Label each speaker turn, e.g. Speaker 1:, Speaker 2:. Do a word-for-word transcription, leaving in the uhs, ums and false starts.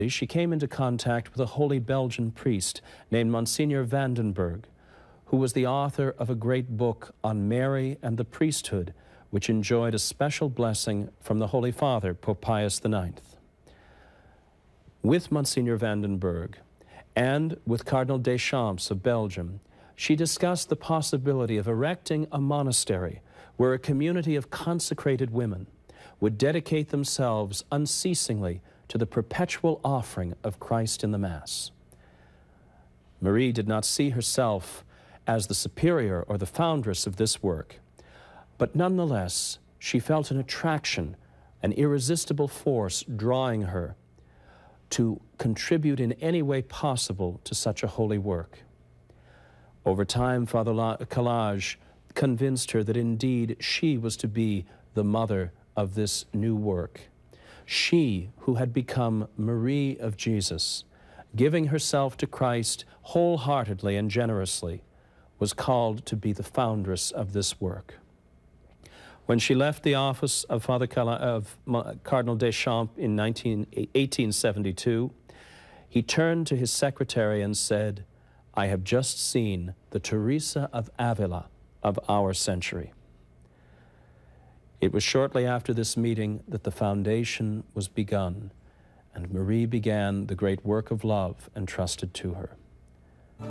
Speaker 1: she came into contact with a holy Belgian priest named Monsignor Vandenberg, who was the author of a great book on Mary and the priesthood, which enjoyed a special blessing from the Holy Father, Pope Pius the Ninth. With Monsignor Vandenberg and with Cardinal Deschamps of Belgium, she discussed the possibility of erecting a monastery where a community of consecrated women would dedicate themselves unceasingly to the perpetual offering of Christ in the Mass. Marie did not see herself as the superior or the foundress of this work, but nonetheless, she felt an attraction, an irresistible force drawing her to contribute in any way possible to such a holy work. Over time, Father Calage convinced her that indeed she was to be the mother of this new work. She, who had become Marie of Jesus, giving herself to Christ wholeheartedly and generously, was called to be the foundress of this work. When she left the office of Father Cala of Cardinal Deschamps in eighteen seventy-two, he turned to his secretary and said, "I have just seen the Teresa of Avila of our century." It was shortly after this meeting that the foundation was begun, and Marie began the great work of love entrusted to her.